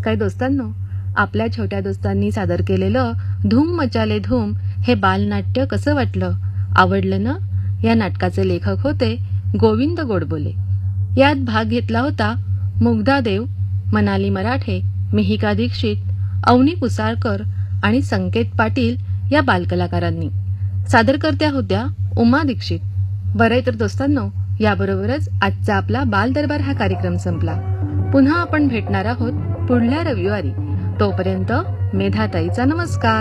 काय दोस्तांनो, आपल्या छोट्या दोस्तांनी सादर केलेलं धूम मचाले धूम हे बालनाट्य कसं वाटलं? आवडलं ना? या नाटकाचे लेखक होते गोविंद गोडबोले. यात भाग घेतला होता मुग्धा देव, मनाली मराठे, मिहिका दीक्षित, अवनी कुसाळकर आणि संकेत पाटील या बालकलाकारांनी. सादरकर्त्या होत्या उमा दीक्षित. बरं तर दोस्तांनो, याबरोबरच आजचा आपला बालदरबार हा कार्यक्रम संपला. पुन्हा आपण भेटणार आहोत पुढल्या रविवारी. तोपर्यंत मेधाताईचा नमस्कार.